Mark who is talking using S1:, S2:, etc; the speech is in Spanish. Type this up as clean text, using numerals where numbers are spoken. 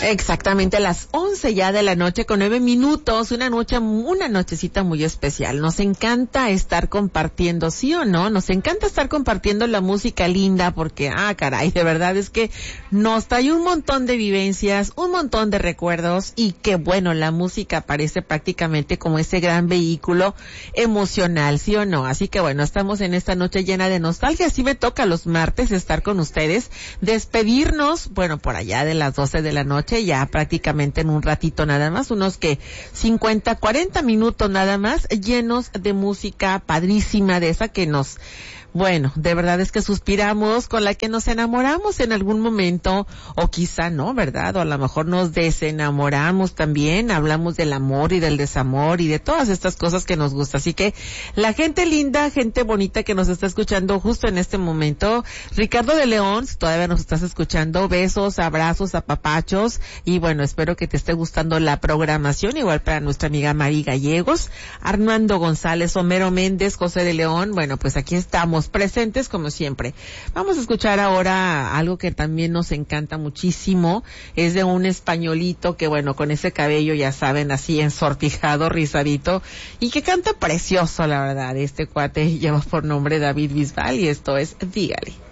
S1: Exactamente a las 11 ya de la noche con 9 minutos, una nochecita muy especial. Nos encanta estar compartiendo, ¿sí o no? Nos encanta estar compartiendo la música linda porque, caray, de verdad es que nos trae un montón de vivencias, un montón de recuerdos y que bueno, la música parece prácticamente como ese gran vehículo emocional, ¿sí o no? Así que bueno, estamos en esta noche llena de nostalgia, así me toca los martes estar con ustedes, despedirnos, bueno, por allá de las 12 de la noche, ya prácticamente en un ratito nada más, unos que 50, 40 minutos nada más, llenos de música padrísima, de esa que nos, bueno, de verdad es que suspiramos, con la que nos enamoramos en algún momento, o quizá no, ¿verdad? O a lo mejor nos desenamoramos también, hablamos del amor y del desamor y de todas estas cosas que nos gusta. Así que la gente linda, gente bonita que nos está escuchando justo en este momento, Ricardo de León, si todavía nos estás escuchando, besos, abrazos, apapachos, y bueno, espero que te esté gustando la programación, igual para nuestra amiga Mari Gallegos, Armando González, Homero Méndez, José de León, bueno, pues aquí estamos presentes como siempre. Vamos a escuchar ahora algo que también nos encanta muchísimo, es de un españolito que bueno, con ese cabello ya saben, así ensortijado, rizadito, y que canta precioso, la verdad. Este cuate lleva por nombre David Bisbal y esto es Dígale.